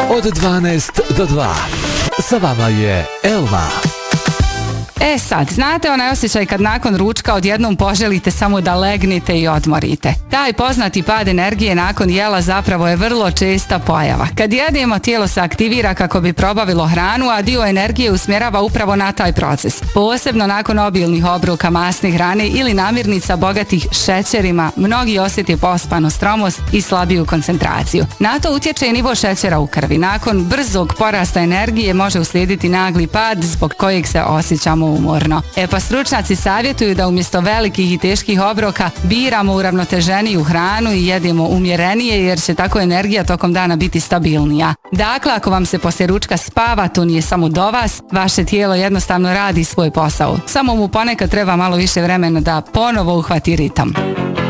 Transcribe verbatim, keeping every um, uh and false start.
Od dvanaest do dva. Sa vama je Elma. E sad, znate onaj osjećaj kad nakon ručka odjednom poželite samo da legnete i odmorite. Taj poznati pad energije nakon jela zapravo je vrlo česta pojava. Kad jedemo, tijelo se aktivira kako bi probavilo hranu, a dio energije usmjerava upravo na taj proces. Posebno nakon obilnih obroka masne hrane ili namirnica bogatih šećerima, mnogi osjete pospanost, tromost i slabiju koncentraciju. Na to utječe i nivo šećera u krvi. Nakon brzog porasta energije može uslijediti nagli pad zbog kojeg se osjećamo umorno. E pa stručnjaci savjetuju da umjesto velikih i teških obroka biramo uravnoteženiju hranu i jedemo umjerenije, jer će tako energija tokom dana biti stabilnija. Dakle, ako vam se poslije ručka spava, to nije samo do vas, vaše tijelo jednostavno radi svoj posao. Samo mu ponekad treba malo više vremena da ponovo uhvati ritam.